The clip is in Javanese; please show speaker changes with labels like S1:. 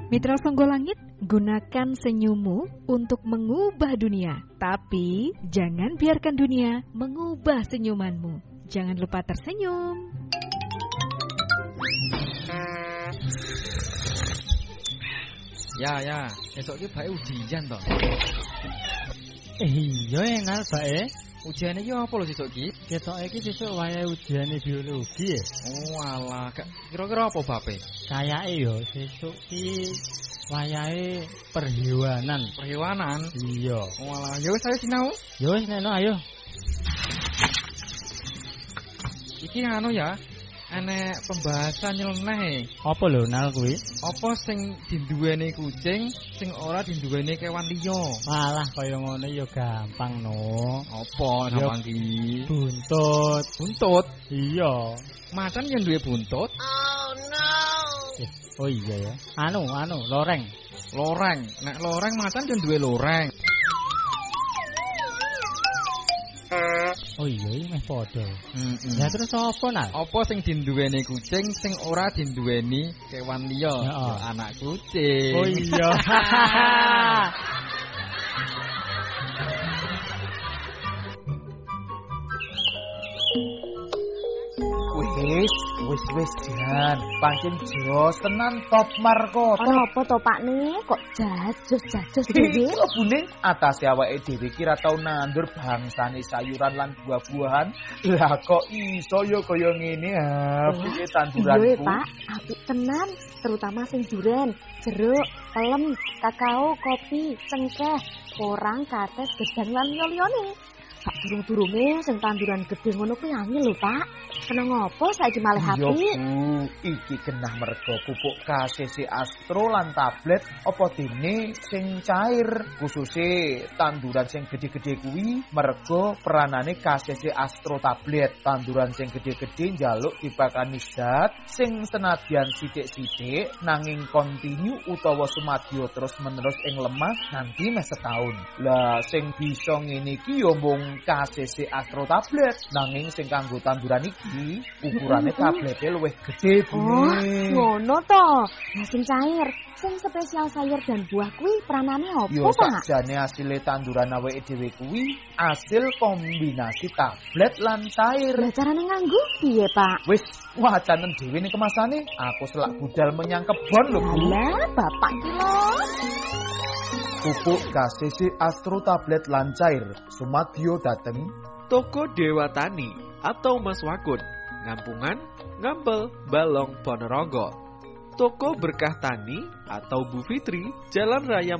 S1: Mitra Songgolangit, gunakan senyummu untuk mengubah dunia. Tapi jangan biarkan dunia mengubah senyumanmu. Jangan lupa tersenyum.
S2: Ya, esok ki bae ujian to.
S3: Iya enak bae.
S2: Ujian iki apa lho sesuk ki?
S3: Ketok iki sesuk wayahe ujian biologi ya.
S2: Oh alah, kira-kira apa bape?
S3: Kayake yo sesuk ki wayahe perhewanan.
S2: Perhewanan?
S3: Iya.
S2: Oh alah, ya wis ayo sinau.
S3: Yo wis neno ayo.
S2: Iki anu ya, enek pembahasan nyeleneh.
S3: Apa lho nal kuwi?
S2: Apa sing dinduweni kucing, sing ora dinduweni kewan liya?
S3: Malah kaya ngono ya gampang no.
S2: Apa gampang ki?
S3: Buntut.
S2: Buntut?
S3: Iya.
S2: Macan yang duwe buntut?
S3: Oh no. Oh iya ya. Anu, loreng.
S2: Loreng. Nek loreng macan yang duwe loreng.
S3: Oh iya, meh padha. Ya terus apa nak?
S2: Apa sing dinduweni kucing, sing ora dinduweni kewan liya? Ya anak kucing.
S3: Oh iya.
S4: Wis jan, pancen jos tenan top markota.
S5: Ana apa to Pak nih? Kok jajos dhewe?
S4: Lebune atase awake dhewe ki ra tau nandur bangsane sayuran lan buah-buahan. Lah kok iso ya kaya ngene ha, piye tanduranku.
S5: Iya Pak, apik tenan, terutama sing duren, jeruk, pelem, kakao, kopi, cengkeh, porang, kates, gedang lan liya-liyane. Sak durung-durunge sing tanduran gedhe ngono kuwi angel lho, Pak. Kena ngopo saiki malih apik?
S4: Iya, Bu. Iki genah merga pupuk KCC Astro lan tablet apa dene sing cair. Khususe tanduran sing gedhe-gedhe kuwi merga peranane KCC Astro tablet. Tanduran sing gedhe-gedhe njaluk dipakani zat sing senadyan sithik-sithik nanging kontinu utawa sumadya terus-menerus ing lemah nganti meh setahun. Lah sing bisa ngene iki ya mung KCC Astro tablet nanging sing kanggo tanduran iki ukurane tablete luwih gedhe Bu.
S5: Oh, ngono to. Lah sing cair, sing spesial sayur dan buah kuwi peranane apa,
S4: Pak? Yo
S5: sakjane
S4: asile tanduran awake dhewe kuwi asil kombinasi tablet lan cair.
S5: Lah carane nganggo piye, Pak?
S4: Wis wacanen dhewe ning kemasane, aku selak budal menyang kebon lho Bu.
S5: Lah, bapak ki lho.
S4: Pupuk KCC Astro tablet lan cair sumadyo dateng
S6: Toko Dewa Tani atau Mas Wakun, Ngampungan, Ngambel, Balong, Ponorogo. Toko Berkah Tani atau Bu Fitri, Jalan Raya